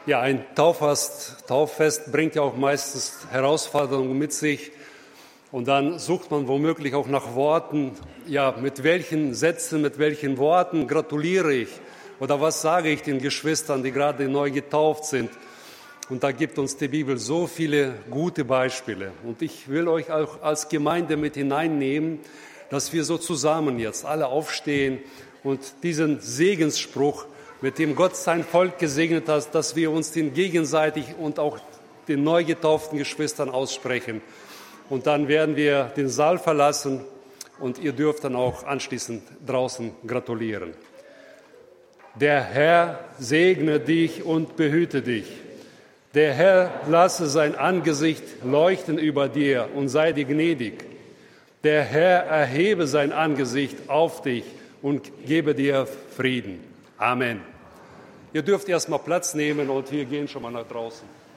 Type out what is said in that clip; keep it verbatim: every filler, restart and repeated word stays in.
Ja, ein Tauffest, Tauffest bringt ja auch meistens Herausforderungen mit sich. Und dann sucht man womöglich auch nach Worten. Ja, mit welchen Sätzen, mit welchen Worten gratuliere ich? Oder was sage ich den Geschwistern, die gerade neu getauft sind? Und da gibt uns die Bibel so viele gute Beispiele. Und ich will euch auch als Gemeinde mit hineinnehmen, dass wir so zusammen jetzt alle aufstehen und diesen Segensspruch, mit dem Gott sein Volk gesegnet hat, dass wir uns den gegenseitig und auch den neu getauften Geschwistern aussprechen. Und dann werden wir den Saal verlassen und ihr dürft dann auch anschließend draußen gratulieren. Der Herr segne dich und behüte dich. Der Herr lasse sein Angesicht leuchten über dir und sei dir gnädig. Der Herr erhebe sein Angesicht auf dich und gebe dir Frieden. Amen. Ihr dürft erst mal Platz nehmen und wir gehen schon mal nach draußen.